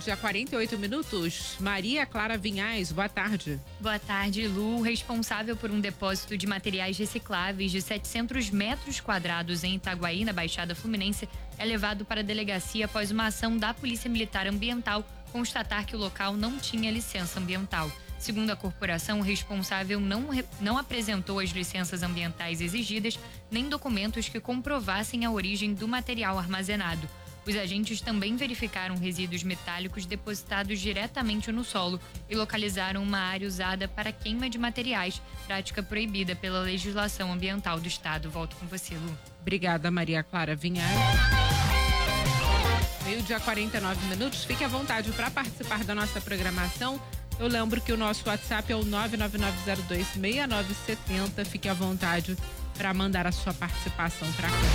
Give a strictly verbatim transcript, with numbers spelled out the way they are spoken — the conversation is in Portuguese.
meio-dia, quarenta e oito minutos. Maria Clara Vinhais, boa tarde. Boa tarde, Lu. Responsável por um depósito de materiais recicláveis de setecentos metros quadrados em Itaguaí, na Baixada Fluminense, é levado para a delegacia após uma ação da Polícia Militar Ambiental constatar que o local não tinha licença ambiental. Segundo a corporação, o responsável não, não apresentou as licenças ambientais exigidas, nem documentos que comprovassem a origem do material armazenado. Os agentes também verificaram resíduos metálicos depositados diretamente no solo e localizaram uma área usada para queima de materiais, prática proibida pela legislação ambiental do estado. Volto com você, Lu. Obrigada, Maria Clara Vinhais. Meio-dia, quarenta e nove minutos. Fique à vontade para participar da nossa programação. Eu lembro que o nosso WhatsApp é o nove nove nove zero dois seis nove sete zero. Fique à vontade para mandar a sua participação para cá.